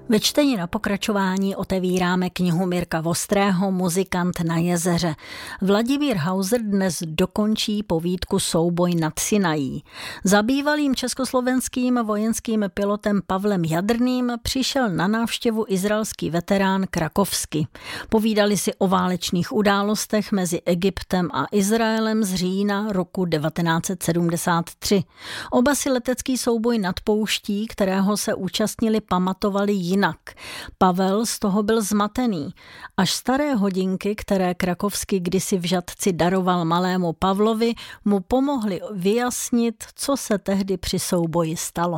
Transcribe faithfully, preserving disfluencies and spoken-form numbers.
Ve čtení na pokračování otevíráme knihu Mirka Vostrého Muzikant na jezeře. Vladimír Hauser dnes dokončí povídku Souboj nad Sinají. Za bývalým československým vojenským pilotem Pavlem Jadrným přišel na návštěvu izraelský veterán Krakovsky. Povídali si o válečných událostech mezi Egyptem a Izraelem z října roku devatenáct set sedmdesát tři. Oba si letecký souboj nad pouští, kterého se účastnili, pamatovali jinak. Pavel z toho byl zmatený. Až staré hodinky, které Krakovsky kdysi v Žatci daroval malému Pavlovi, mu pomohly vyjasnit, co se tehdy při souboji stalo.